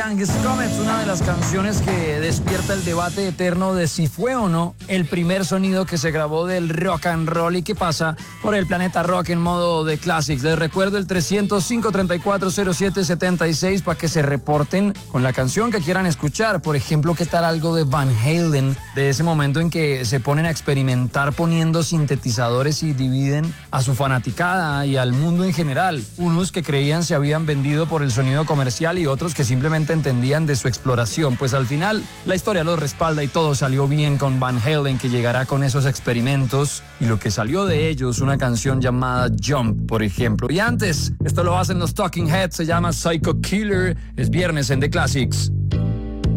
Youngest Comets, una de las canciones que despierta el debate eterno de si fue o no el primer sonido que se grabó del rock and roll y que pasa por el planeta rock en modo de classics. Les recuerdo el 300-534-0776 para que se reporten con la canción que quieran escuchar. Por ejemplo, ¿qué tal algo de Van Halen? De ese momento en que se ponen a experimentar poniendo sintetizadores y dividen a su fanaticada y al mundo en general. Unos que creían se habían vendido por el sonido comercial y otros que simplemente entendían de su exploración. Pues al final la historia los respalda y todo salió bien con Van Halen, que llegará con esos experimentos y lo que salió de ellos, una canción llamada Jump, por ejemplo. Y antes, esto lo hacen los Talking Heads, se llama Psycho Killer. Es viernes en The Classics.